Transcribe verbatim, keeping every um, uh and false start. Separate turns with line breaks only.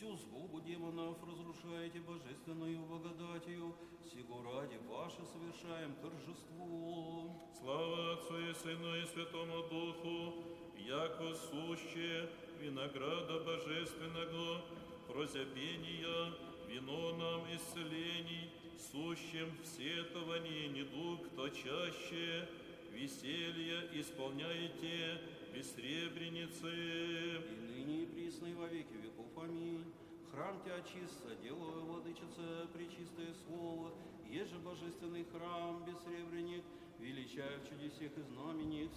Всю злобу демонов разрушаете божественную благодатью, сего ради ваше совершаем торжество.
Слава Отцу и Сыну и Святому Духу, яко суще винограда божественного, прозябения, вино нам исцелений, сущим в сетовании недуг точаще, веселье исполняете бессребреницы.
И ныне и присно и во веки веков. Аминь. Храм Тебя очистца, делаю, Владычице, пречистое слово, еже божественный храм, бессребренник, величая в чудесах и знамениях